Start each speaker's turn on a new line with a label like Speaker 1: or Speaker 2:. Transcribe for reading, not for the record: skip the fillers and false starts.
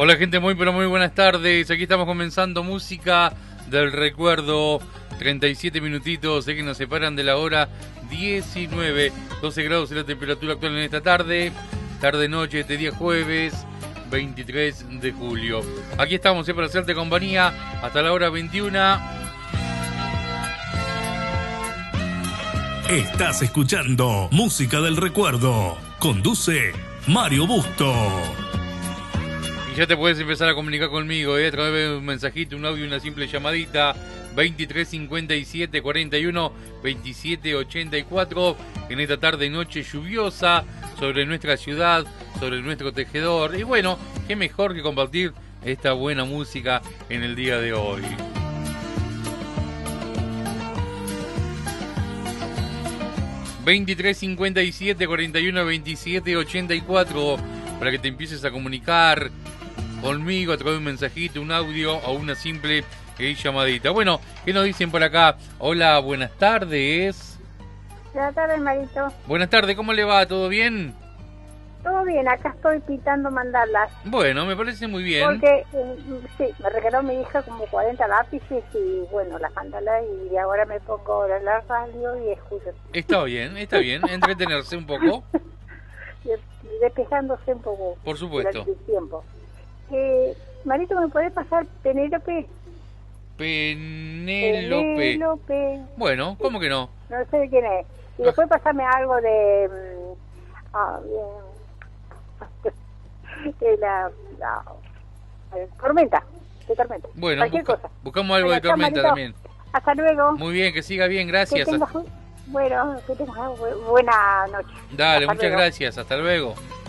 Speaker 1: Hola gente, muy pero muy buenas tardes. Aquí estamos comenzando música del recuerdo. 37 minutitos que nos separan de la hora 19. 12 grados es la temperatura actual en esta tarde. Tarde-noche de este día jueves 23 de julio. Aquí estamos para hacerte compañía hasta la hora 21.
Speaker 2: Estás escuchando Música del Recuerdo. Conduce Mario Busto.
Speaker 1: Y ya te puedes empezar a comunicar conmigo, a través de un mensajito, un audio, una simple llamadita. 23 57 41 27 84. En esta tarde y noche lluviosa sobre nuestra ciudad, sobre nuestro tejedor. Y bueno, qué mejor que compartir esta buena música en el día de hoy. ...23 57 41 27 84... para que te empieces a comunicar conmigo a través de un mensajito, un audio o una simple llamadita. Bueno, ¿qué nos dicen por acá? Hola, buenas tardes.
Speaker 3: Buenas tardes, Marito.
Speaker 1: Buenas tardes, ¿cómo le va? ¿Todo bien?
Speaker 3: Todo bien, acá estoy pintando mandalas.
Speaker 1: Bueno, me parece muy bien.
Speaker 3: Porque, sí, me regaló mi hija como 40 lápices y, bueno, las mandalas, y ahora me pongo la radio y escucho.
Speaker 1: Está bien, entretenerse un poco.
Speaker 3: Y despejándose un poco.
Speaker 1: Por supuesto.
Speaker 3: Durante el tiempo. Marito, ¿me puede pasar Penélope?
Speaker 1: Penélope. Bueno, ¿cómo que no?
Speaker 3: No sé de quién es. Y después pasarme algo de... de la Tormenta. De Tormenta.
Speaker 1: Bueno,
Speaker 3: cualquier cosa.
Speaker 1: Buscamos algo de Tormenta también.
Speaker 3: Hasta luego.
Speaker 1: Muy bien, que siga bien, gracias.
Speaker 3: Bueno, que tengas buena noche.
Speaker 1: Dale,
Speaker 3: hasta
Speaker 1: muchas
Speaker 3: luego.
Speaker 1: gracias, hasta luego.